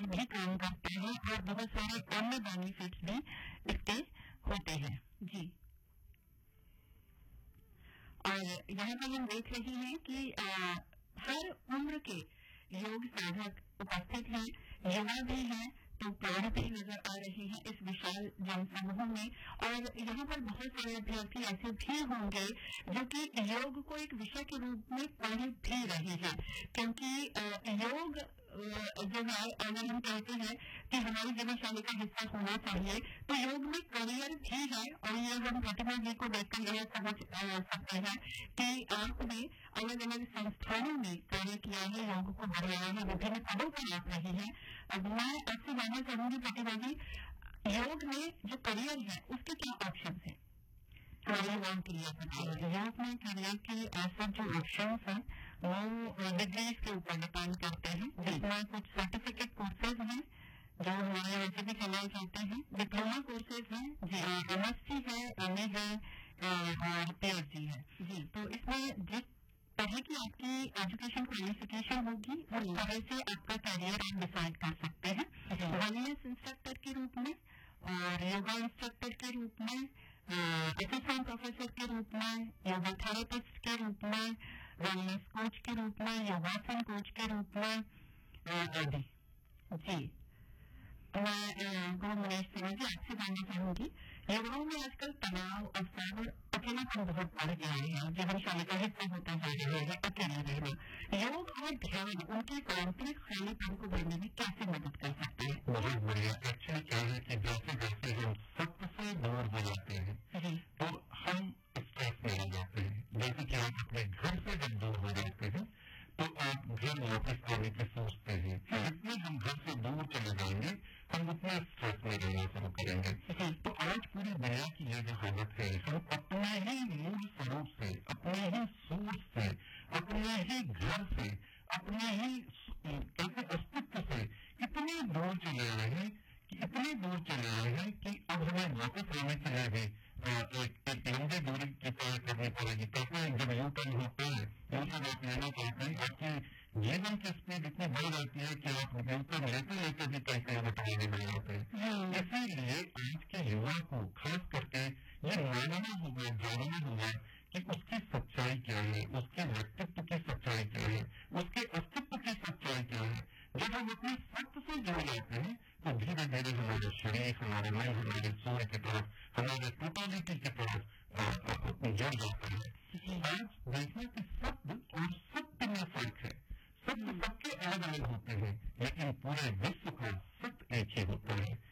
पर भी काम करता है और बहुत सारे अन्य बेनिफिट्स भी इसके होते हैं। जी, और यहाँ पर हम देख रहे हैं कि हर उम्र के योग साधक उपस्थित हैं, युवा भी हैं, तो प्रौढ़ भी नजर आ रहे हैं इस विशाल जनसमूह में। और यहाँ पर बहुत सारे अभ्यर्थी ऐसे भी होंगे जो कि योग को एक विषय के रूप में पढ़ भी रहे हैं, क्योंकि योग जो है, अगर हम कहते हैं कि हमारी जीवन शैली का हिस्सा होना चाहिए, तो योग में करियर भी है। और ये हम प्रतिभा जी को देखकर यह समझ सकते हैं कि आपने अलग अलग संस्थानों में कार्य किया है, योग को बढ़ाया है, विभिन्न पदों पर आप रहे हैं। अब मैं आपसे जानना चाहूंगी प्रतिभा जी, योग में जो करियर है उसके क्या ऑप्शन है? योग में करियर के ऐसे जो ऑप्शन है वो डिग्रीज के ऊपर डिपेंड करते हैं, जिसमें कुछ सर्टिफिकेट कोर्सेज हैं जो हमारे वैसे भी चलाए जाते हैं, डिप्लोमा कोर्सेज हैं, जी, MSc है, MA है और PhD है। जी, तो इसमें जिस तरह की आपकी एजुकेशन क्वालिफिकेशन होगी उस तरह से आपका करियर आप डिसाइड कर सकते हैं। वेलनेस इंस्ट्रक्टर के रूप में और योगा इंस्ट्रक्टर के रूप में, असिस्टेंट प्रोफेसर के रूप में, योगा थेरेपिस्ट के रूप में, वेलनेस कोच के रूप में, योगासन कोच के रूप में आदि। जी, मैं गुरु मनीष सिंह जी आपसे जानना चाहूंगी, युवाओं में आजकल तनाव, अवसाद और अकेलापन बहुत बढ़ गया है, जीवन शैली का हिस्सा होता जा रहा है अकेले रहना। योग और ध्यान उनके आंतरिक खालीपन को भरने में कैसे मदद कर सकते हैं? बहुत बढ़िया। एक्चुअली क्या है कि जैसे जैसे हम सबसे दूर हो जाते हैं तो हम स्ट्रेस में हो जाते हैं। जैसे कि आप अपने घर से जब दूर हो जाते हैं तो आप घर वापस आने की सोचते हैं। जितने हम घर से दूर चले जाएंगे हम उतने स्ट्रेस में रहना शुरू करेंगे। तो आज पूरी दुनिया की ये जो हालत है, हम अपने ही मूल स्वरूप से, अपने ही सोच से, अपने ही घर से, अपने ही अस्तित्व से इतने दूर चले आए हैं कि अब हमें वापस आने के लिए भी एक लंबी दूरी की तय करनी पड़ेगी। कहते हैं जब यू टर्न होता है, यू टर्न आप लेना चाहते हैं, आपकी जीवन की स्पीड इतनी बढ़ जाती है कि आप यू टर्न लेते भी कई किलोमीटर मिल जाते हैं। इसीलिए आज के युवा को खास करके ये मानना होगा, जानना होगा कि उसकी सच्चाई क्या है, उसके व्यक्तित्व की सच्चाई क्या है, उसके अस्तित्व की सच्चाई क्या है। जब हम अपने सत्य से जुड़ जाते हैं तो धीरे धीरे हमारे शरीर, हमारे मन, हमारे सोच की तरफ, हमारे टोटलिटी की तरफ जुड़ जाता है। आज देखना कि सत्य और सत्य में फर्क है। सत्य सबके अलग अलग होते हैं, लेकिन पूरे विश्व का सत्य एक ही होता है।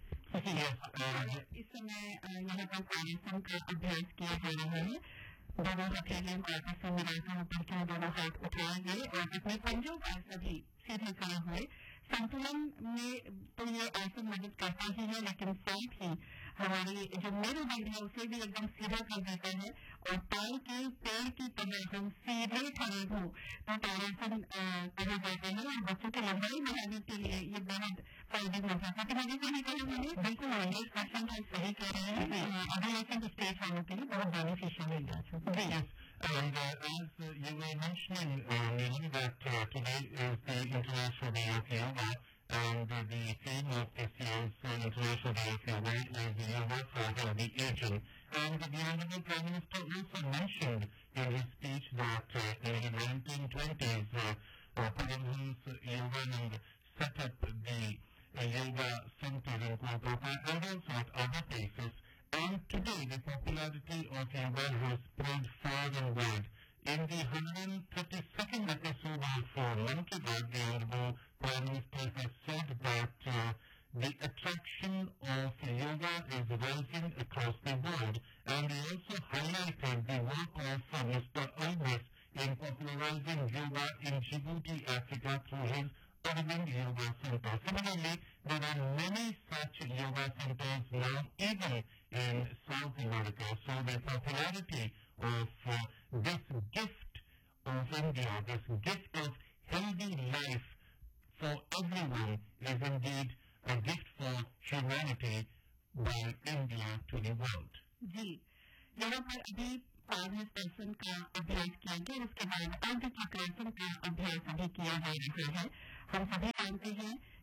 इस समय यहाँ पर कार्यक्रम का अभ्यास किया जा रहा है। दोनों हथेलियों को आपस में मिलाकर ऊपर की दोनों हाथ उठाएंगे और अपने पंजों पर सभी सीधे खड़े हुए। संतुलन में तो ये आसन मदद करता ही है, लेकिन साथ ही हमारी जो मेरुदंड है उसे भी एकदम सीधा कर देता है और पैर की तरह हम सीधे खड़े हो तो तारासन कहा जाता है। और बच्चों की लंबाई बढ़ाने के लिए ये बहुत फायदेमंद है। प्रतिनिधि को नहीं कहा मैंने बिल्कुल इंग्लिश क्वेश्चन सही कह रहे हैं। अभिलेखन स्टेज वालों के लिए बहुत बेनिफिशियल है। And as you were mentioning, Neeli, that today is the International Day of Yoga, and the theme of this year's International Day of Yoga is Yoga for Healthy Aging. And the Honorable Prime Minister also mentioned in his speech that in the 1920s, Paramahansa Yoganand set up the yoga center in Kolkata and also at other places. And today the popularity of yoga has spread far and wide. In the 132nd episode of Mann Ki Baat, the Honorable Prime Minister has said that the attraction of yoga is rising across the world, and he also highlighted the work of Mr. Albers in popularizing yoga in Djibouti, Africa through his Arvind Yoga Center. Similarly, there are many such yoga centers now even in South America. So the popularity of this gift of India, this gift of healthy life for everyone is indeed a gift for humanity by India to the world. जी, यहाँ पर अभी पादहस्तासन का अभ्यास किया गया, उसके बाद अर्धचक्रासन का अभ्यास अभी किया जा रहा है। हम सभी जानते हैं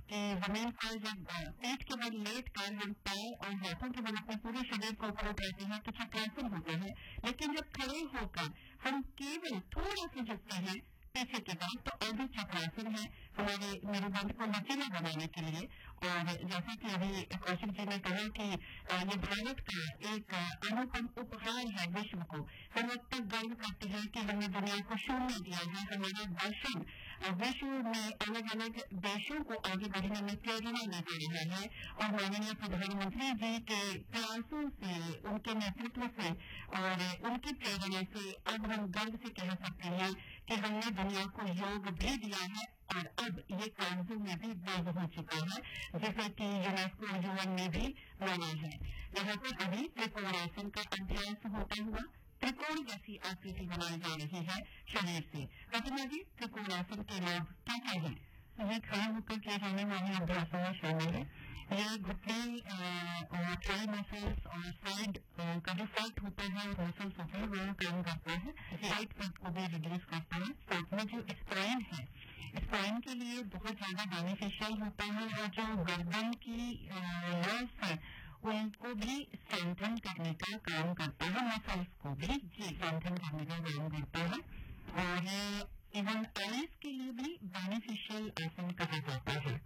कि जमीन पर जब पीठ के बल लेट कर हम पैर और हाथों के बल अपने पूरे शरीर को ऊपर उठाते हैं तो चक्रासन होता है। लेकिन जब खड़े होकर हम केवल थोड़ा सा झुकते हैं पीछे की तरफ तो अभी चक्रासन है हमारे मेरुदंड को लचीला बनाने के लिए। और जैसा कि अभी कौशिक जी ने कहा कि ये भारत का एक अनुपम उपहार है विश्व को। हम अब तक गर्व करते हैं कि हमने दुनिया को शून्य दिया है। हमारा दर्शन विश्व में अलग अलग देशों को आगे बढ़ने में प्रेरणा देता रहा है। और माननीय प्रधानमंत्री जी के प्रयासों से, उनके नेतृत्व से और उनकी प्रेरणा से अब हम गर्व से कह सकते हैं कि हमने दुनिया को योग भी दिया है और अब ये कागजों में भी दर्ज हो चुका है, जैसे कि यूनेस्को यूएन ने भी माना है। यहाँ पर अभी त्रिकोणासन का अभ्यास होता हुआ त्रिकोण जैसी आकृति बनाई जा रही है शरीर से। प्रतिमा जी, त्रिकोणासन के लाभ क्या क्या है? ये खड़े होकर किए जाने वाले अभ्यासों में शामिल है। ये घुटने और थाई मसल्स और साइड का जो फैट होता है और मसल्स होते हैं वो काम करता है। साइड फैट को भी रिड्यूस करता है। साथ में जो स्पाइन है, स्पाइन के लिए बहुत ज्यादा बेनिफिशियल होता है। और जो गर्दन की नर्व्स है उनको भी स्ट्रेंथन करने का काम करता है, मसल्स को भी स्ट्रेंथन करने का काम करता है। और इवन आइज के लिए भी बेनिफिशियल आसन कहा जाता है।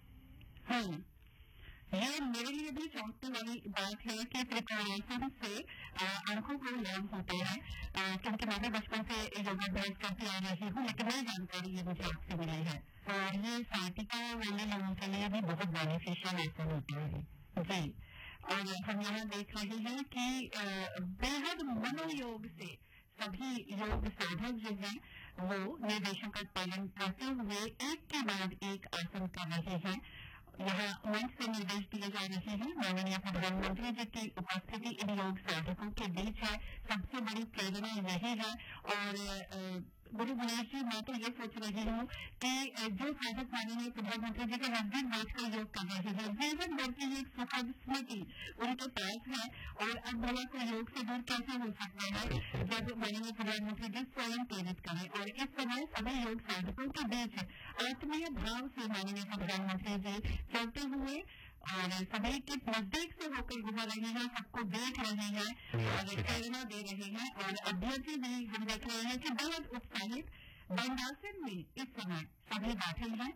ये मेरे लिए भी चौंकने वाली बात है कि त्रिकोणासन से आंखों को लाभ होता है, क्योंकि मैं भी बचपन से योगाभ्यास करती आ रही हूँ, लेकिन नई जानकारी ये मुझे आपसे मिली है। और ये साइटिका वाले लोगों के लिए भी बहुत बेनिफिशियल आसन होता है जी। और हम यहाँ देख रहे हैं कि बेहद मनोयोग से सभी योग साधक जो हैं वो निर्देशों का पालन करते हुए एक के बाद एक आसन कर रहे हैं। यहाँ मंच से निर्देश दिए जा रहे हैं। माननीय प्रधानमंत्री जी की उपस्थिति इन योग साधकों के बीच है। सबसे बड़ी प्रेरणा यही है। और गुरु गणेश जी, मैं तो ये सोच रही हूँ कि जो साधक माननीय प्रधानमंत्री जी के नजदीक बैठकर योग कर रहे हैं, जीवन भर की एक सुखद स्मृति उनके पास है। और अब भला को योग से दूर कैसे हो सकता है जब माननीय प्रधानमंत्री जी स्वयं प्रेरित करें। और इस समय सभी योग साधकों के बीच आत्मीय भाव से माननीय प्रधानमंत्री जी चलते हुए और सभी के नजदीक से होकर गुजर रहे हैं, सबको देख रहे हैं और प्रेरणा दे रहे हैं। और अभ्यर्थी भी हम देख रहे हैं कि बेहद उत्साहित दंडासन में इस समय सभी बैठे हैं।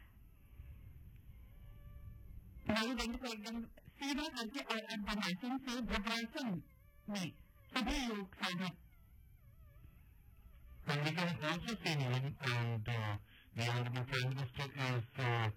मेरुदंड को एकदम सीधा करके और अब दंडासन से भद्रासन में सभी योग साधक। And we can also see and the Honorable Prime Minister is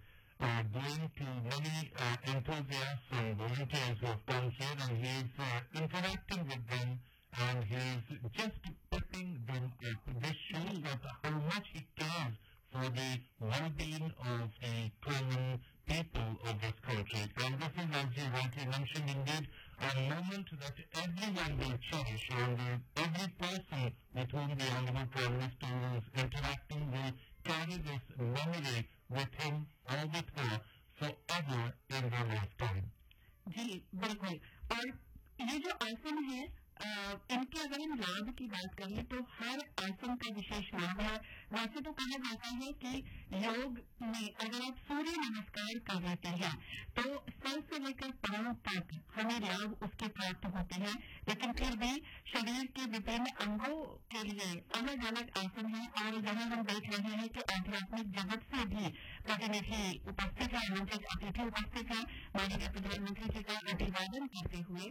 going to many enthusiasts and volunteers who have come here, and he is interacting with them, and he is just picking them up. This shows that how much he cares for the well-being of the common people of this country. And this is, as you rightly mentioned, indeed a moment that everyone will cherish, and every person with whom the Honorable Prime Minister is interacting will carry this memory with him or with her forever in their lifetime. जी बिल्कुल। और ये जो आसन है इनके अगर हम लाभ की बात करें तो हर आसन का विशेष लाभ है। वैसे तो कहा जाता है कि योग में अगर आप सूर्य नमस्कार कर लेते हैं तो सर से लेकर पांव तक हमें लाभ उसके प्राप्त होते हैं। लेकिन फिर भी शरीर के विभिन्न अंगों के लिए अलग अलग आसन है। और यहाँ हम देख रहे हैं कि आध्यात्मिक जगत से भी प्रतिनिधि उपस्थित है, आमंत्रित अतिथि उपस्थित है माननीय प्रधानमंत्री जी का अभिवादन करते हुए।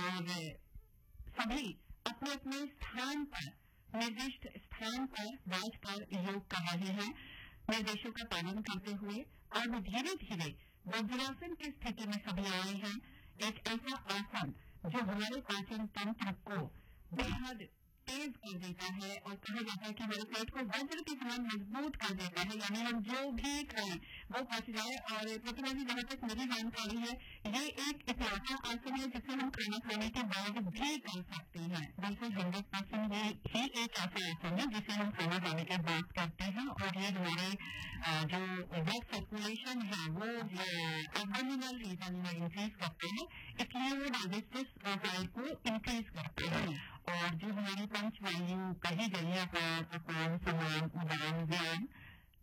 और सभी अपने अपने स्थान पर, निर्दिष्ट स्थान पर बैठकर योग कर रहे हैं निर्देशों का पालन करते हुए। अब धीरे धीरे वज्रासन की स्थिति में सभी आए हैं। एक ऐसा आसन जो हमारे पाचन तंत्र को बेहद तेज कर देता है और कहा जाता है कि हमारे पेट को वज्र के समान मजबूत कर देता है, यानी हम जो भी खाएं वो पच जाए। और प्रतिमा जी, जहाँ तक मेरी जानकारी है ये एक इकलौता आसन है जिसे हम खाना खाने के बाद भी कर सकते हैं। बिल्कुल 100% ये ही एक ऐसा आसन है जिसे हम खाना खाने के बाद करते हैं। और ये हमारे जो ब्लड सर्कुलेशन है वो एब्डोमिनल रीजन में इंक्रीज करते हैं, इसलिए वो डाइजेस्टिव साइड को इंक्रीज करते हैं। और जो हमारी पंच वायु कही गई है, अपान, समान, उदान, व्यान, इन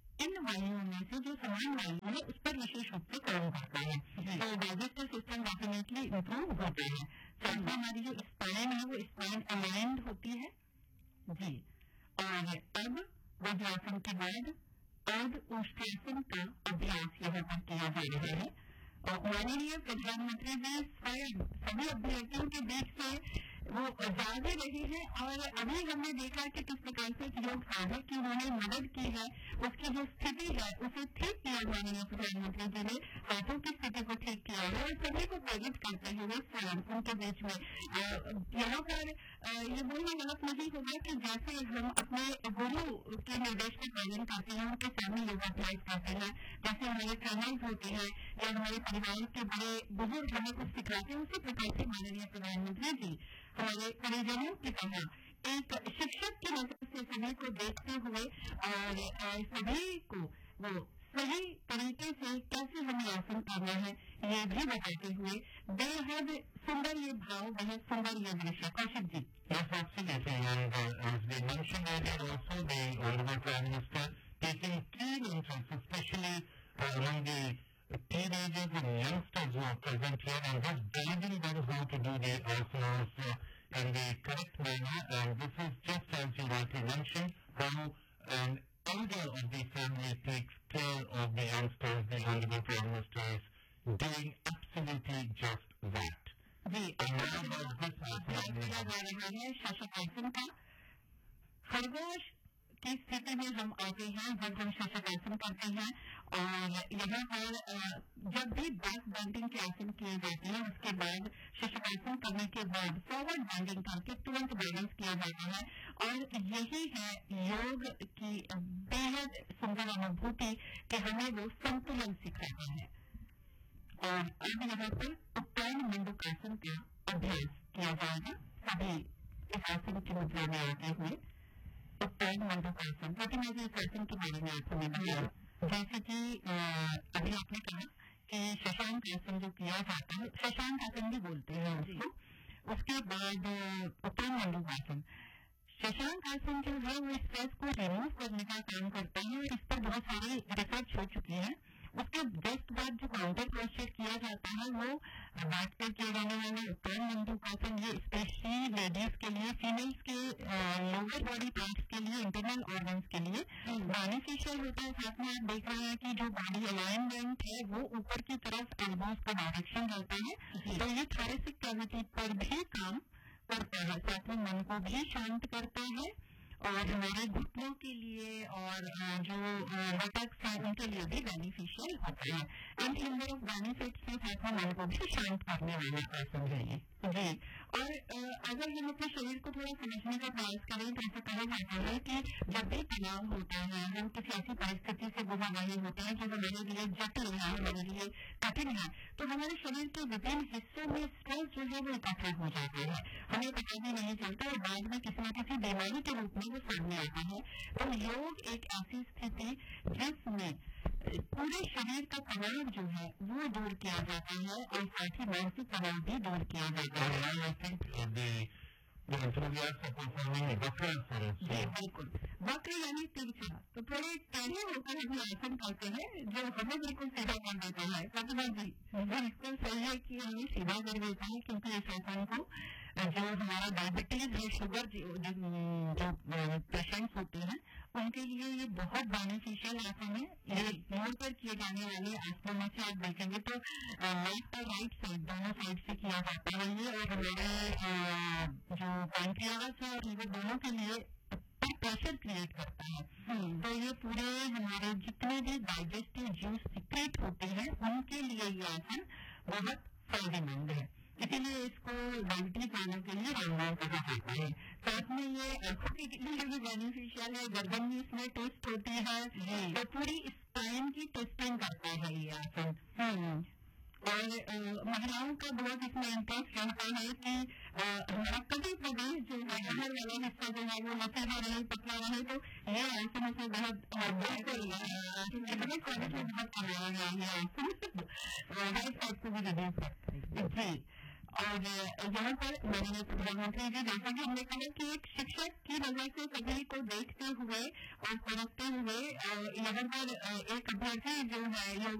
वायुओं में से जो समान वायु है उस पर विशेष रूप से काम करता है। तो डाइजेस्टिव सिस्टम डेफिनेटली इम्प्रूव होता है। साथ में हमारी जो स्पाइन है वो स्पाइन अलाइंड होती है जी। और अब वज्रासन के बाद अर्ध उष्टासन का अभ्यास यहाँ पर किया जा रहा है। और माननीय प्रधानमंत्री जी स्वयं सभी अभ्यर्थियों के बीच से वो जा भी रही है और अभी हमने देखा कि किस प्रकार से योग साधक की उन्होंने मदद की है, उसकी जो स्थिति है उसे ठीक किया माननीय प्रधानमंत्री जी ने, हाथों की स्थिति को ठीक किया है और सभी को प्रेरित करते हुए स्वयं उनके बीच में यहाँ पर ये बोलना गलत नहीं होगा कि जैसे हम अपने गुरु के निर्देश का पालन करते हैं, उनके सामने योगाभ्यास करते हैं, जैसे हमारे ट्रेनर्स होते हैं या हमारे परिवार के बड़े बुजुर्ग हमें कुछ सिखाते हैं, उसी प्रकार से माननीय प्रधानमंत्री जी हमारे परिजनों की तरह एक शिक्षक की नजर से सभी को देखते हुए और सभी को वो सही तरीके से कैसे हमें आसन करना है ये भी बताते हुए बेहद सुंदर ये भाव, बेहद सुंदर ये दृश्य। Kaushik ji. Yes, absolutely. And as we mentioned earlier also, the Honorable Prime Minister taking keen interest, especially among the teenagers and youngsters who are present here, and just guiding them how to do the asanas in the correct manner. And this is just as you rightly mentioned, how an elder of the family takes care of the youngsters. The Honorable Prime Minister is doing absolutely just that. जी, शशकासन का खरगोश की स्थिति में हम आते हैं जब हम शशकासन करते हैं और यहाँ पर जब भी बैक बेंडिंग के आसन किए जाते हैं उसके बाद शशकासन करने के बाद फॉरवर्ड बेंडिंग करके तुरंत बैलेंस किया जाता है और यही है योग की बेहद सुंदर अनुभूति कि हमें वो संतुलन सिखाता है। और अब यहाँ पर उत्तरायण मंडूकासन का अभ्यास किया जाएगा। सभी इस आसन की मुद्रा में आते हुए उत्तरायण मंडूकासन, क्योंकि मैं इस आसन के बारे में आपको बताया जैसे कि अभी आपने कहा कि शशांक आसन जो किया जाता है, शशांक आसन भी बोलते हैं उसको, उसके बाद उत्तरायण मंडूकासन। शशांक आसन जो है वो स्ट्रेस को रिमूव करने का काम करता है और इस पर बहुत सारी रिसर्च हो चुकी है। उसके जस्ट बाद जो काउंटर पोस्चर किया जाता है वो बैठ कर किया जाने वाला उत्तरायण मंडूकासन, ये स्पेशली लेडीज के लिए, फीमेल्स के लोअर बॉडी पार्ट्स के लिए, इंटरनल ऑर्गन्स के लिए बेनिफिशियल होता है। साथ में आप देख रहे हैं कि जो बॉडी अलाइनमेंट है वो ऊपर की तरफ एल्बोज का डायरेक्शन रहता है, तो ये थोरेसिक कैविटी पर भी काम करता है, साथ में मन को भी शांत करता है और हमारे घुटनों के लिए और जो बटक्स हैं उनके लिए भी बेनिफिशियल होता है। एंड नंबर ऑफ बेनिफिट्स के साथ में मन को भी शांत करने वाला आसन है ये जी। और अगर हम अपने शरीर को थोड़ा समझने का प्रयास करें तो ऐसा कहा जाता है कि जब भी तनाव होता है, हम किसी ऐसी परिस्थिति से गुजर रहे होते हैं जो हमारे लिए जटिल है, हमारे लिए कठिन है, तो हमारे शरीर के विभिन्न हिस्सों में स्ट्रेस जो है वो इकट्ठा हो जाता है, हमें पता भी नहीं चलता और बाद में किसी न किसी बीमारी के रूप में वो सामने आता है। तो योग एक ऐसी स्थिति जिसमें पूरे शरीर का तनाव जो है वो दूर किया जाता है और साथ ही मानसिक तनाव भी दूर किया जाता है। बिल्कुल, वक्र यानी तिरछा, तो थोड़े टेढ़े होकर हम आसन करते हैं जो हमें बिल्कुल सीधा कर देता है। प्रतिभा जी बिल्कुल सही है कि हमें सीधा कर देता है, क्योंकि इस आसन को जो हमारा डायबिटीज है, शुगर जो पेशेंट्स होते हैं उनके लिए ये बहुत बेनिफिशियल आसन है। ये मोड़ पर किए जाने वाले आसनों में से आप देखेंगे तो लेफ्ट और राइट साइड दोनों साइड से किया जाता है ये, और हमारे जो पैंक्रियास है और लीवर दोनों के लिए प्रेशर क्रिएट करता है। तो ये पूरे हमारे जितने भी डाइजेस्टिव जूस सीक्रेट होते हैं उनके लिए ये आसन बहुत फायदेमंद है, इसीलिए इसको डायबिटीज वालों के लिए रामबाण कहा जाता है। साथ में ये आंखों के लिए भी बेनिफिशियल है, गर्दन में इसमें टेस्ट होती है, तो पूरी स्पाइन की टेस्टिंग करता है ये आसन। और महिलाओं का बहुत इसमें इंटरेस्ट रहता है कि हमारा कभी प्रदेश जो है बाहर वाला हिस्सा जो है वो लचीला रहे, पतला रहे, तो ये आसन से बहुत कॉलेज में बहुत कमाया गया है आसन, राइट साइड को भी रिड्यूस करता है जी। और यहाँ पर माननीय प्रधानमंत्री जी, जैसा कि हमने कहा कि एक शिक्षक की नजर से सभी को देखते हुए और परखते हुए यहाँ पर एक अभ्यर्थी जो है